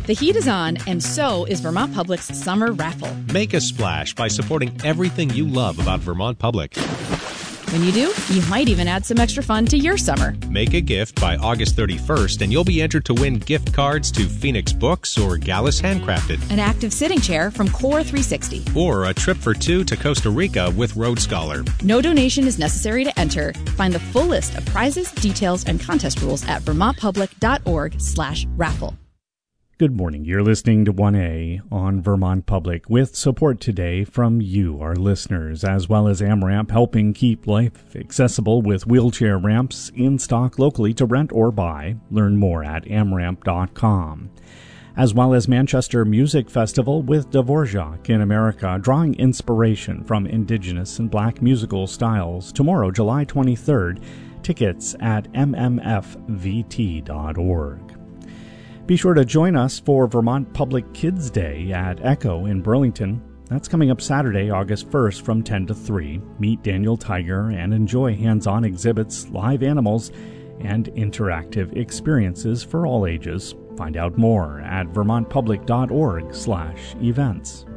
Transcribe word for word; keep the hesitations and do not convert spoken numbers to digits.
The heat is on, and so is Vermont Public's summer raffle. Make a splash by supporting everything you love about Vermont Public. When you do, you might even add some extra fun to your summer. Make a gift by August thirty-first, and you'll be entered to win gift cards to Phoenix Books or Gallus Handcrafted. An active sitting chair from Core three sixty. Or a trip for two to Costa Rica with Road Scholar. No donation is necessary to enter. Find the full list of prizes, details, and contest rules at vermontpublic.org slash raffle. Good morning. You're listening to one A on Vermont Public with support today from you, our listeners, as well as AmRamp, helping keep life accessible with wheelchair ramps in stock locally to rent or buy. Learn more at amramp dot com. As well as Manchester Music Festival with Dvorak in America, drawing inspiration from Indigenous and Black musical styles. Tomorrow, July twenty-third. Tickets at m m f v t dot org. Be sure to join us for Vermont Public Kids Day at Echo in Burlington. That's coming up Saturday, August first from ten to three. Meet Daniel Tiger and enjoy hands-on exhibits, live animals, and interactive experiences for all ages. Find out more at vermontpublic.org slash events.